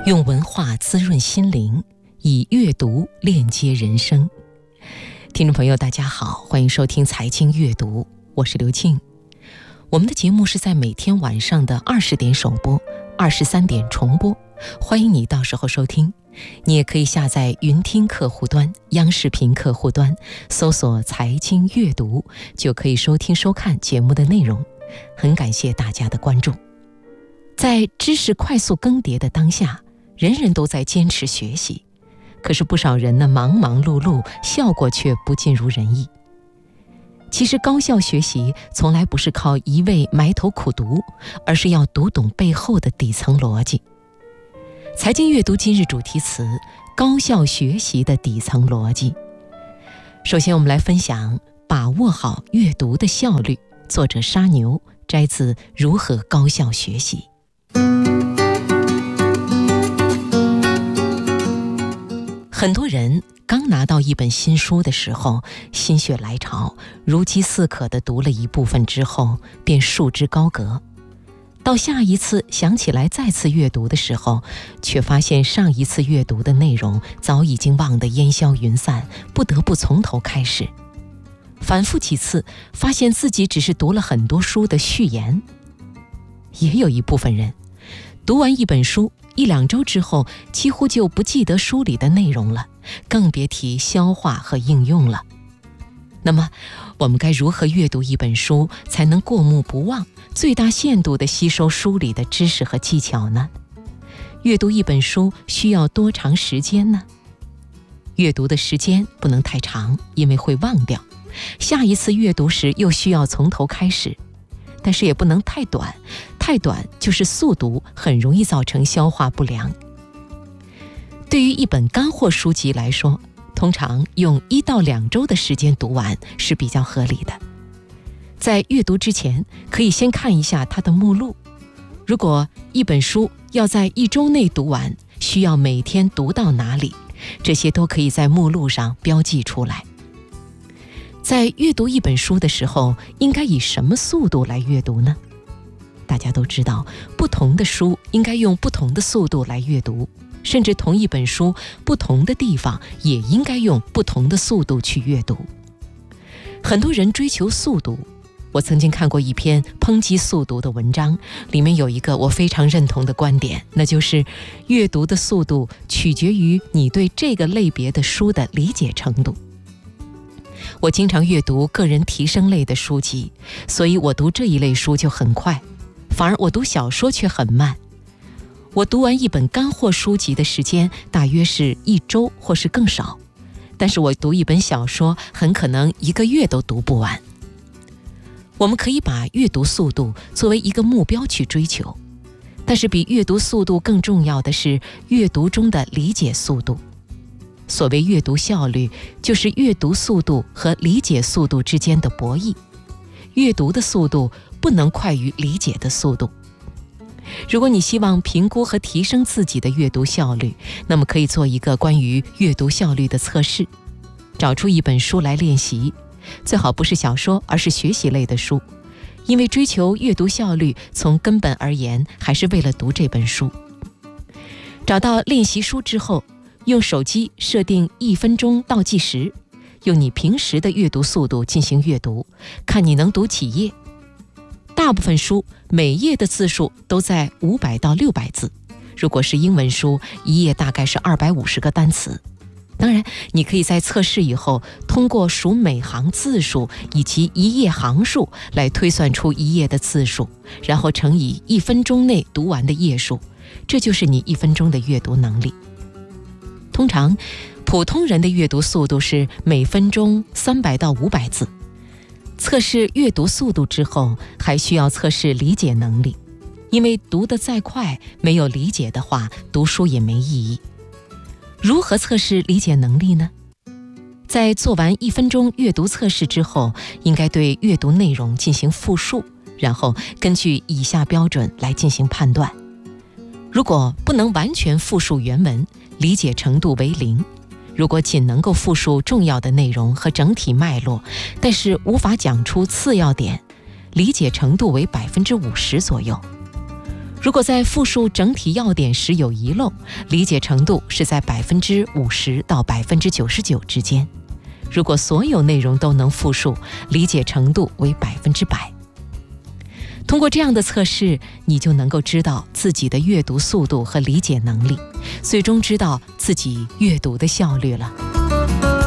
用文化滋润心灵，以阅读链接人生。听众朋友大家好，欢迎收听财经阅读，我是刘庆。我们的节目是在每天晚上的20点首播，23点重播，欢迎你到时候收听。你也可以下载云听客户端、央视频客户端，搜索财经阅读，就可以收听收看节目的内容。很感谢大家的关注。在知识快速更迭的当下，人人都在坚持学习，可是不少人呢忙忙碌碌，效果却不尽如人意。其实高效学习从来不是靠一味埋头苦读，而是要读懂背后的底层逻辑。财经阅读今日主题词：高效学习的底层逻辑。首先我们来分享把握好阅读的效率，作者沙牛，摘自如何高效学习。很多人刚拿到一本新书的时候，心血来潮，如饥似渴地读了一部分之后，便束之高阁。到下一次想起来再次阅读的时候，却发现上一次阅读的内容早已经忘得烟消云散，不得不从头开始。反复几次，发现自己只是读了很多书的序言。也有一部分人读完一本书1-2周之后，几乎就不记得书里的内容了，更别提消化和应用了。那么我们该如何阅读一本书才能过目不忘，最大限度地吸收书里的知识和技巧呢？阅读一本书需要多长时间呢？阅读的时间不能太长，因为会忘掉，下一次阅读时又需要从头开始。但是也不能太短，太短就是速读，很容易造成消化不良。对于一本干货书籍来说，通常用1到2周的时间读完是比较合理的。在阅读之前，可以先看一下它的目录。如果一本书要在1周内读完，需要每天读到哪里，这些都可以在目录上标记出来。在阅读一本书的时候，应该以什么速度来阅读呢？大家都知道，不同的书应该用不同的速度来阅读，甚至同一本书，不同的地方也应该用不同的速度去阅读。很多人追求速读，我曾经看过一篇抨击速读的文章，里面有一个我非常认同的观点，那就是阅读的速度取决于你对这个类别的书的理解程度。我经常阅读个人提升类的书籍，所以我读这一类书就很快，反而我读小说却很慢。我读完一本干货书籍的时间大约是1周或是更少，但是我读一本小说很可能1个月都读不完。我们可以把阅读速度作为一个目标去追求，但是比阅读速度更重要的是阅读中的理解速度。所谓阅读效率，就是阅读速度和理解速度之间的博弈。阅读的速度不能快于理解的速度。如果你希望评估和提升自己的阅读效率，那么可以做一个关于阅读效率的测试，找出一本书来练习，最好不是小说，而是学习类的书，因为追求阅读效率，从根本而言还是为了读这本书。找到练习书之后，用手机设定1分钟倒计时，用你平时的阅读速度进行阅读，看你能读几页。大部分书每页的字数都在500到600字，如果是英文书，一页大概是250个单词。当然，你可以在测试以后，通过数每行字数以及一页行数来推算出一页的字数，然后乘以1分钟内读完的页数，这就是你1分钟的阅读能力。通常普通人的阅读速度是每分钟300到500字。测试阅读速度之后，还需要测试理解能力，因为读得再快，没有理解的话，读书也没意义。如何测试理解能力呢？在做完1分钟阅读测试之后，应该对阅读内容进行复述，然后根据以下标准来进行判断。如果不能完全复述原文，理解程度为0；如果仅能够复述重要的内容和整体脉络，但是无法讲出次要点，理解程度为50%左右。 如果在复述整体要点时有遗漏，理解程度是在50%到99%之间。如果所有内容都能复述，理解程度为100%。通过这样的测试，你就能够知道自己的阅读速度和理解能力，最终知道自己阅读的效率了。